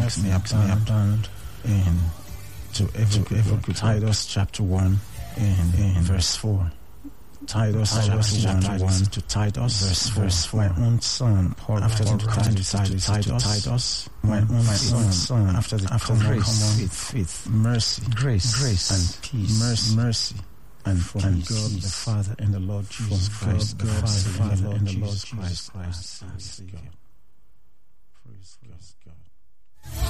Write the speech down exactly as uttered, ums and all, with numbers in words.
makes me abound in to every, to every good Titus chapter one in, in verse four. Titus, Titus chapter one, one to Titus verse four. Verse four. My own son, Paul, after the Titus, Titus, Titus, my own my son, son, after the after the common faith, faith, mercy, grace, grace, and peace, mercy, mercy, and from and God peace. The Father and the Lord Jesus Christ, God, God, the Father and the Lord Jesus Christ, Christ, Christ, Christ, God. Praise God.